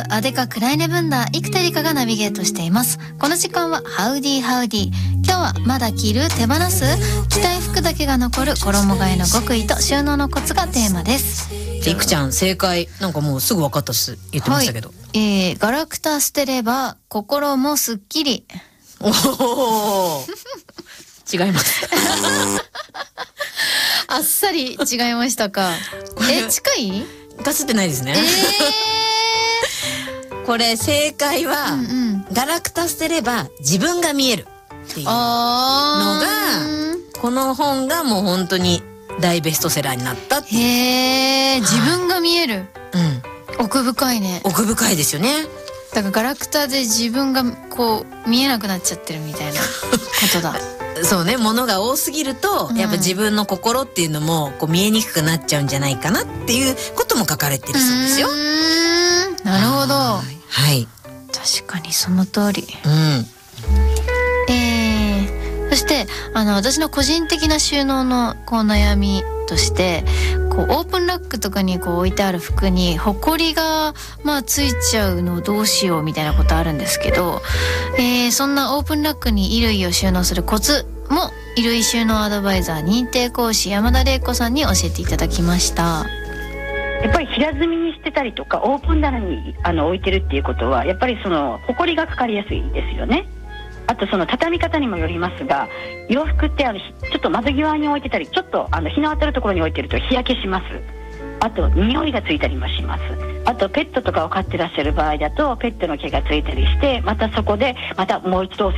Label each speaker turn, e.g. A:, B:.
A: アデカ・クライネ・ブンダー生田理香がナビゲートしています。この時間はハウディハウディ。今日はまだ着る手放す着たい服だけが残る衣替えの極意と収納のコツがテーマです。
B: いくちゃん正解なんかもうすぐ分かったっす言ってましたけど、
A: はい、ガラクタ捨てれば心もすっきり。
B: おお違います
A: あっさり違いましたか。近い？
B: かすってないですね、これ正解は、ガラクタ捨てれば自分が見えるっていうのがこの本がもう本当に大ベストセラーになったっていう。
A: へー、自分が見える、奥深いね。
B: 奥深いですよね。
A: だからガラクタで自分がこう見えなくなっちゃってるみたいなことだ
B: そうね、物が多すぎると、やっぱ自分の心っていうのもこう見えにくくなっちゃうんじゃないかなっていうことも書かれてるそうですよ。
A: なるほど。はい、
B: はい、
A: 確かにその通り。そして私の個人的な収納のこう悩みとしてこうオープンラックとかにこう置いてある服にホコリがついちゃうのをどうしようみたいなことあるんですけど、そんなオープンラックに衣類を収納するコツも衣類収納アドバイザー認定講師山田玲子さんに教えていただきました。
C: やっぱり平積みにしてたりとかオープン棚に置いてるっていうことはやっぱりそのホコリがかかりやすいですよね。あとその畳み方にもよりますが、洋服ってちょっと窓際に置いてたりちょっと日の当たるところに置いてると日焼けします。あと匂いがついたりもします。あとペットとかを飼ってらっしゃる場合だとペットの毛がついたりしてまたそこでまたもう一度